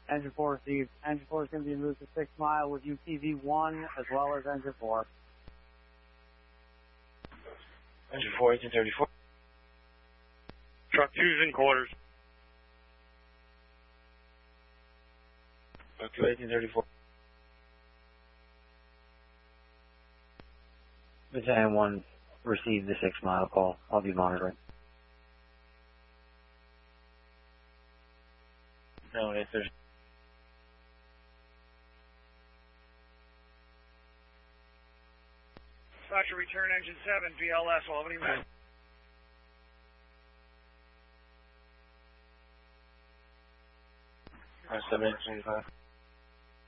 Engine 4 received. Engine 4 is going to be moved to 6 Mile with UTV 1 as well as Engine 4. Engine 4, 1834. Truck 2's in quarters. Truck 2, 1834. Battalion 1 received the 6 Mile call. I'll be monitoring. No, 830. Dispatcher, return engine 7, BLS, Albany, Mass. 7, 835.